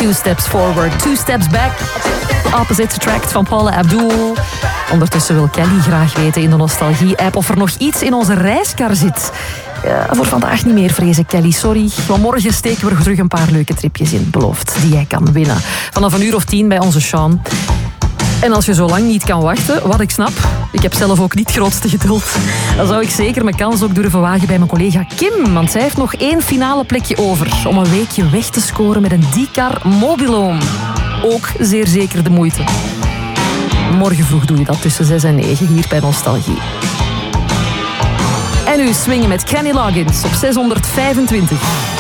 Two steps forward, two steps back. Opposite Attract van Paula Abdul. Ondertussen wil Kelly graag weten in de Nostalgie-app of er nog iets in onze reiskar zit. Ja, voor vandaag niet meer, vrees ik, Kelly. Sorry. Maar morgen steken we terug een paar leuke tripjes in, beloofd, die jij kan winnen. Vanaf 1:10 bij onze Sean. En als je zo lang niet kan wachten, wat ik snap, ik heb zelf ook niet het grootste geduld, dan zou ik zeker mijn kans ook durven wagen bij mijn collega Kim. Want zij heeft nog 1 finale plekje over om een weekje weg te scoren met een D-Car Mobiloom. Ook zeer zeker de moeite. Morgen vroeg doe je dat tussen 6 en 9 hier bij Nostalgie. En nu swingen met Kenny Loggins op 625.